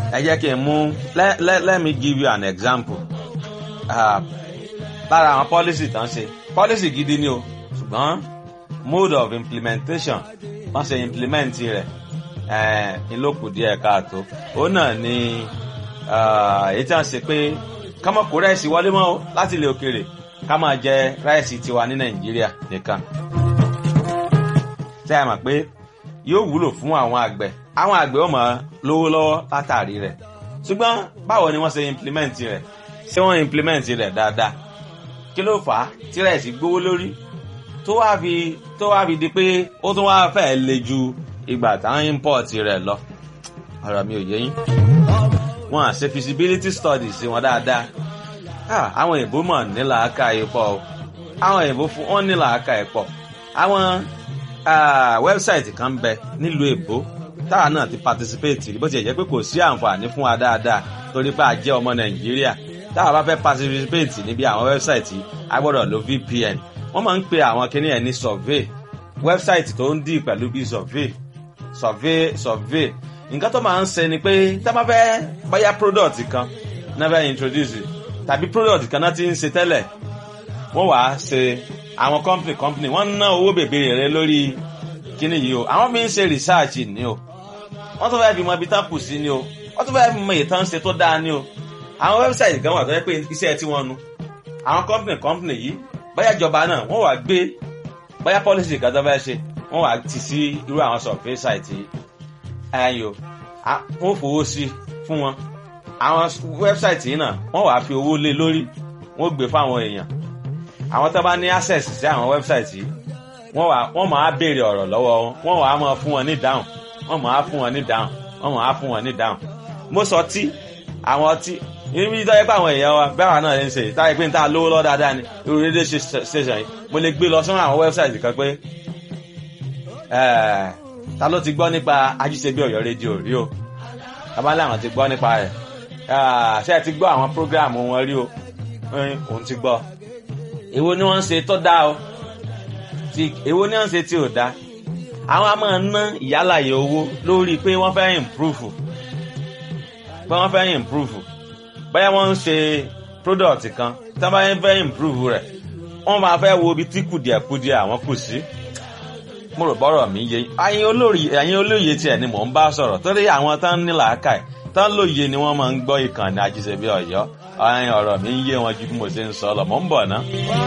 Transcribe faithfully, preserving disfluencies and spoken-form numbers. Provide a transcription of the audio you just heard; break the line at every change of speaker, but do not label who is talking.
ẹ jẹ́ kí n mú let let let me give you an example. Lára àwọn policy tán ṣe policy gidi ni o ṣùgbọ́n mode of implementation wọ́n ṣe implement rẹ̀ ìlókù díẹ̀ káàtó òun náà ni èyí tí wọ́n ṣe pé ká má kó ráìsì wọlé mọ́ láti ilẹ̀ òkèèrè ká máa jẹ ráìsì tiwa ní Nàìjíríà nìkan. Ṣé ẹ mọ̀ pé yóò wúlò fún àwọn àgbẹ̀ àwọn àgbẹ̀ ó máa lówó lọ́wọ́ látàrí rẹ̀ ṣùgbọ́n báwo ni wọ́n ṣe implement rẹ̀ ṣé wọ́n implement rẹ̀ dáadáa kí ló fà á tí ráìsì gbówó lórí tó wá fi tó wá fi di pé ó tún wá fẹ́ le ju ìgbà táwọn import rẹ̀ lọ ọ̀rọ̀ mi ò yé yín wọ́n á ṣe feasibility studies sí wọn dáadáa àwọn èèbó mọ̀ ní làákàyè pọ̀ o àwọn èèbó fún wọn ní làákàyè pọ̀ àwọn wẹ́bsáìtì kan bẹ nílùú èbó táwa náà ti participate bó ti jẹ́ pé kò sí àǹfààní fún wa dáadáa torí pé a jẹ́ ọmọ Nàìjíríà táwa bá fẹ́ participate níbi àwọn wẹ́bsáìtì a gbọ́dọ̀ lo V P N wọ́n máa ń pe àwọn kinní ẹ̀ ní survey wẹ́bsáìtì tó ń dì pẹ̀lú bí survey survey survey nǹkan tó máa ń ṣe ni pé tá a bá fẹ́ báyà product kan náà fẹ́ introduce tàbí product kan náà ti ń ṣe tẹ́lẹ̀ wọ́n wàá ṣe àwọn company company wọ́n ná owó bèbèrè rẹ lórí kíní yìí o àwọn fi ń ṣe research ni o wọ́n tún fẹ́ fi mọ ibi tán kù sí ni o wọ́n tún fẹ́ fi mọ ìtàn ṣe tó dáa ni o àwọn website kan wà tó yẹ pé iṣẹ́ tí wọ́n nu àwọn company company yìí bóyá ìjọba náà wọ́n wá gbé bóyá policy kan tó fẹ́ ṣe wọ́n wá ti sí irú àwọn survey site yìí ẹ̀yìn o wọ́n fowó sí fún wọn àwọn website yìí náà wọ́n wá fi owó lé lórí wọ́n gbé fáwọn èèyàn àwọn tó bá ní access sí àwọn website yìí wọ́n wá wọ́n máa béèrè ọ̀rọ̀ lọ́wọ́ wọn wọ́n wá máa fún wọn ní dáhùn wọ́n máa fún wọn ní dáhùn wọ́n máa fún wọn ní dáhùn mo sọ tí àwọn ọtí níbi tó yẹ pé àwọn èèyàn wa bẹ́ẹ̀ náà ń ṣe táyé pé n ta lówó lọ́ dáadáa ni irú rédíò station yìí mo lè gbé lọ sọ́nà àwọn website kan pé ta ló ti gbọ́ nípa Ajíṣebí Ọ̀yọ́ rédíò rí o abálẹ̀ àwọn ti gbọ́ nípa rẹ̀ ṣé ẹ ti gbọ́ àwọn program wọn rí o òun ti gbọ́ èwo ni wọ́n ń ṣe tó dáa o ti èwo ni wọ́n ń ṣe tí ò dáa àwọn a máa ná ìyálàyè owó lórí pé wọ́n fẹ́ improve pé wọ́n fẹ́ improve báyà wọ́n ń ṣe product kan tí wọ́n bá fẹ́ improve rẹ̀ wọ́n máa fẹ́ wo ibi tí kùdìẹ̀kudìẹ̀ àwọn kù sí mo rò bọ́rọ̀ mi yé ẹ̀yin olórí ẹ̀yin olóye tiẹ̀ ni mò ń bá sọ̀rọ̀ torí àwọn tán ní làákàyè tán lóye ni wọ́n máa ń gbọ́ ìkànnì Ajíṣebí Ọ̀yọ́ ọ̀rọ̀ mi ń yé wọn ju bí mo ṣe ń sọ lọ mò ń bọ̀ ná.